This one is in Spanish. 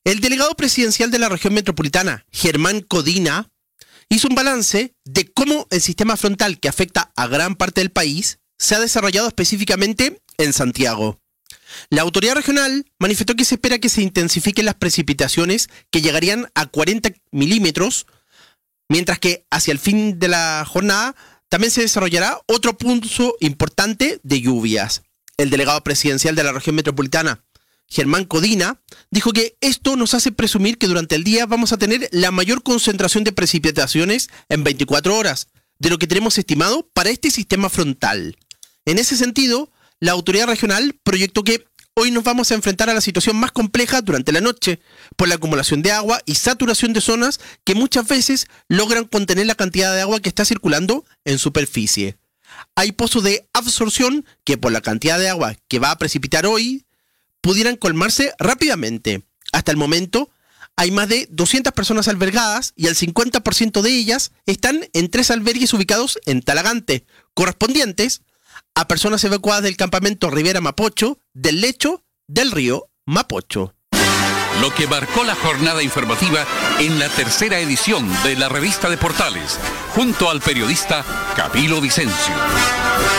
El delegado presidencial de la región metropolitana, Germán Codina, hizo un balance de cómo el sistema frontal que afecta a gran parte del país se ha desarrollado específicamente en Santiago. La autoridad regional manifestó que se espera que se intensifiquen las precipitaciones que llegarían a 40 milímetros, mientras que hacia el fin de la jornada también se desarrollará otro punto importante de lluvias. El delegado presidencial de la región metropolitana, Germán Codina, dijo que esto nos hace presumir que durante el día vamos a tener la mayor concentración de precipitaciones en 24 horas, de lo que tenemos estimado para este sistema frontal. En ese sentido, la autoridad regional proyectó que hoy nos vamos a enfrentar a la situación más compleja durante la noche, por la acumulación de agua y saturación de zonas que muchas veces logran contener la cantidad de agua que está circulando en superficie. Hay pozos de absorción que por la cantidad de agua que va a precipitar hoy, pudieran colmarse rápidamente. Hasta el momento, hay más de 200 personas albergadas y el 50% de ellas están en 3 albergues ubicados en Talagante, correspondientes a personas evacuadas del campamento Rivera Mapocho del lecho del río Mapocho. Lo que marcó la jornada informativa en la tercera edición de la revista de Portales, junto al periodista Camilo Vicencio.